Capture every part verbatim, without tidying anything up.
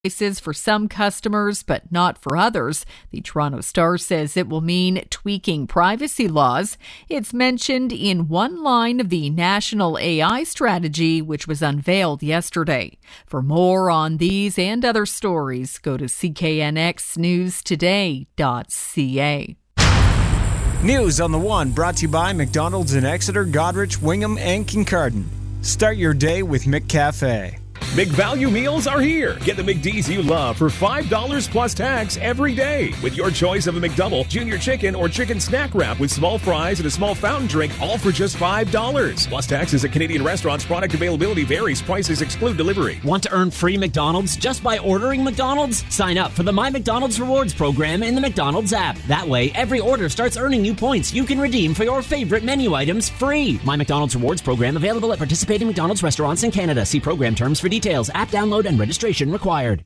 prices for some customers, but not for others. The Toronto Star says it will mean tweaking privacy laws. It's mentioned in one line of the National A I Strategy, which was unveiled yesterday. For more on these and other stories, go to c k n x news today dot c a. News on the One brought to you by McDonald's in Exeter, Goderich, Wingham, and Kincardine. Start your day with McCafe. Big value meals are here. Get the McD's you love for five dollars plus tax every day. With your choice of a McDouble, junior chicken, or chicken snack wrap with small fries and a small fountain drink, all for just five dollars. Plus taxes at Canadian restaurants. Product availability varies. Prices exclude delivery. Want to earn free McDonald's just by ordering McDonald's? Sign up for the My McDonald's Rewards program in the McDonald's app. That way, every order starts earning you points you can redeem for your favorite menu items free. My McDonald's Rewards program available at participating McDonald's restaurants in Canada. See program terms for details. App download and registration required.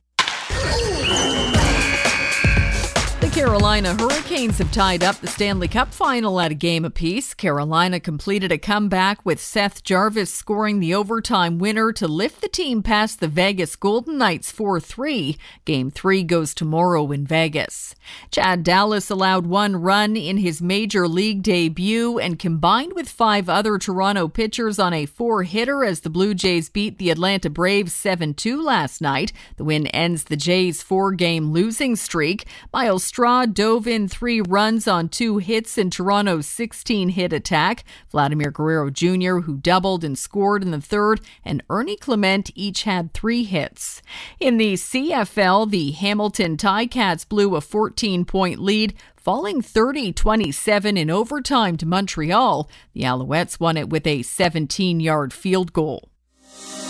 The Carolina Hurricanes have tied up the Stanley Cup final at a game apiece. Carolina completed a comeback with Seth Jarvis scoring the overtime winner to lift the team past the Vegas Golden Knights four three. Game three goes tomorrow in Vegas. Chad Dallas allowed one run in his major league debut and combined with five other Toronto pitchers on a four-hitter as the Blue Jays beat the Atlanta Braves seven two last night. The win ends the Jays' four-game losing streak. Miles Straw dove in three runs on two hits in Toronto's sixteen-hit attack. Vladimir Guerrero Junior, who doubled and scored in the third, and Ernie Clement each had three hits. In the C F L, the Hamilton Ticats blew a fourteen-point lead, falling thirty twenty-seven in overtime to Montreal. The Alouettes won it with a seventeen-yard field goal.